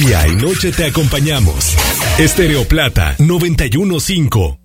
Día y noche te acompañamos. Estéreo Plata 91.5.